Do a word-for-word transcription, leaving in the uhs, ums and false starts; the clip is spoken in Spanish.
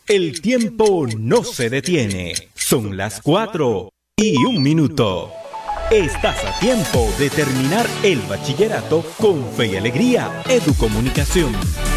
El tiempo no se detiene. Son las cuatro y un minuto. Estás a tiempo de terminar el bachillerato con fe y alegría. Educomunicación.